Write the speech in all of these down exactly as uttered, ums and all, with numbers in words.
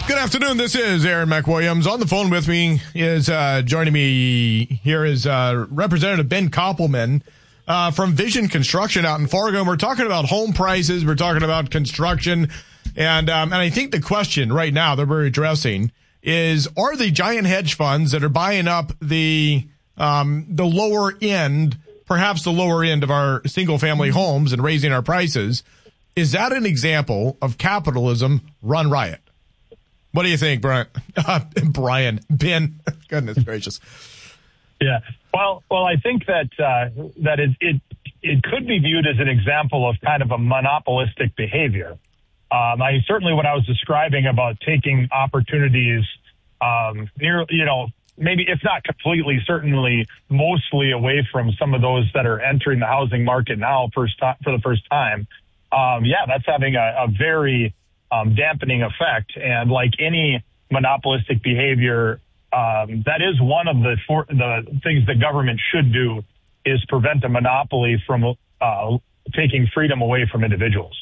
Good afternoon. This is Aaron McWilliams. On the phone with me is uh, joining me here is uh, Representative Ben Koppelman uh, from Vision Construction out in Fargo. We're talking about home prices. We're talking about construction. And, um, and I think the question right now that we're addressing is, are the giant hedge funds that are buying up the um, the lower end, perhaps the lower end of our single-family homes and raising our prices, is that an example of capitalism run riot? What do you think, Brian? Uh, Brian, Ben, goodness gracious. Yeah, well, well, I think that uh, that it, it it could be viewed as an example of kind of a monopolistic behavior. Um, I certainly, what I was describing about taking opportunities, um, near, you know, maybe if not completely, certainly mostly away from some of those that are entering the housing market now first time, for the first time. Um, yeah, that's having a, a very Um, dampening effect. And like any monopolistic behavior, um, that is one of the for, the things the government should do, is prevent a monopoly from uh, taking freedom away from individuals.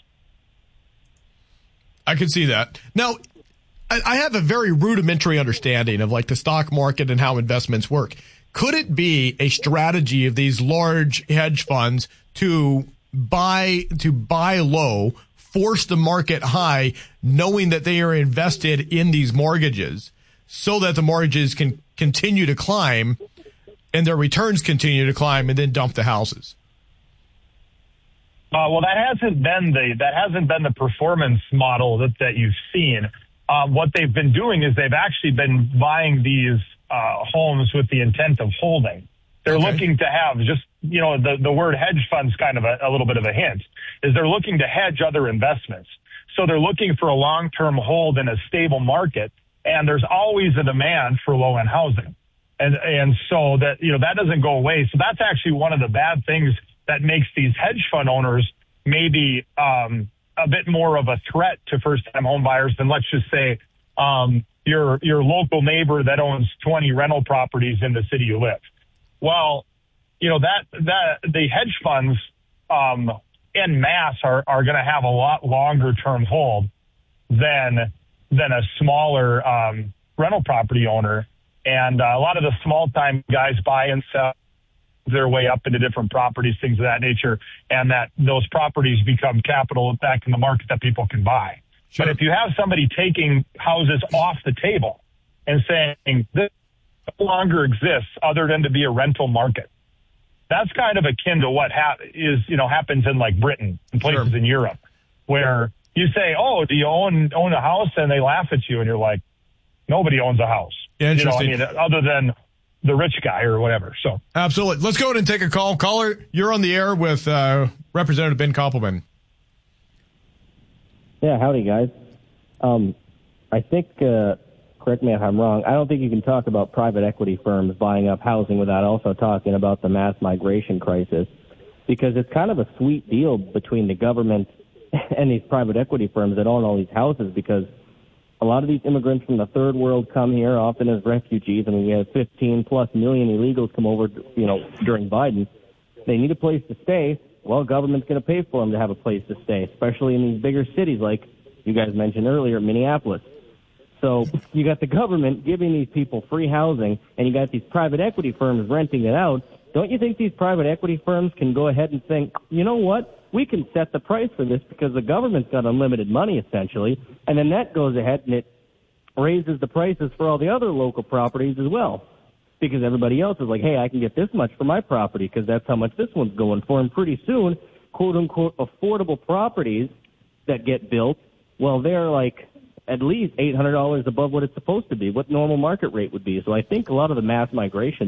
I can see that. Now, I, I have a very rudimentary understanding of like the stock market and how investments work. Could it be a strategy of these large hedge funds to buy to buy low, force the market high, knowing that they are invested in these mortgages so that the mortgages can continue to climb and their returns continue to climb, and then dump the houses? Uh, well, that hasn't been the that hasn't been the performance model that, that you've seen. Um, what they've been doing is they've actually been buying these uh, homes with the intent of holding. They're okay. looking to have just, you know, the, the word hedge fund's kind of a, a little bit of a hint, is they're looking to hedge other investments. So they're looking for a long-term hold in a stable market, and there's always a demand for low-end housing. And, and so that, you know, that doesn't go away. So that's actually one of the bad things that makes these hedge fund owners maybe um, a bit more of a threat to first-time home buyers than, let's just say, um, your, your local neighbor that owns twenty rental properties in the city you live. Well, you know, that, that the hedge funds, um, en masse are, are going to have a lot longer term hold than, than a smaller, um, rental property owner. And uh, a lot of the small time guys buy and sell their way up into different properties, things of that nature, and that those properties become capital back in the market that people can buy. Sure. But if you have somebody taking houses off the table and saying this no longer exists other than to be a rental market, that's kind of akin to what ha- is, you know, happens in like Britain and places sure. in Europe, where you say, "Oh, do you own own a house?" and they laugh at you, and you're like, "Nobody owns a house." Yeah, you know, I mean, other than the rich guy or whatever. So absolutely. Let's go ahead and take a call. Caller, you're on the air with uh, Representative Ben Koppelman. Yeah, howdy, guys. Um, I think. Uh, Correct me if I'm wrong, I don't think you can talk about private equity firms buying up housing without also talking about the mass migration crisis, because it's kind of a sweet deal between the government and these private equity firms that own all these houses, because a lot of these immigrants from the third world come here often as refugees. I mean, we have fifteen plus million illegals come over, you know, during Biden. They need a place to stay. Well, government's going to pay for them to have a place to stay, especially in these bigger cities like you guys mentioned earlier, Minneapolis. So you got the government giving these people free housing, and you got these private equity firms renting it out. Don't you think these private equity firms can go ahead and think, you know what, we can set the price for this because the government's got unlimited money, essentially, and then that goes ahead and it raises the prices for all the other local properties as well, because everybody else is like, hey, I can get this much for my property because that's how much this one's going for. And pretty soon, quote-unquote, affordable properties that get built, well, they're like at least eight hundred dollars above what it's supposed to be, what normal market rate would be. So I think a lot of the mass migration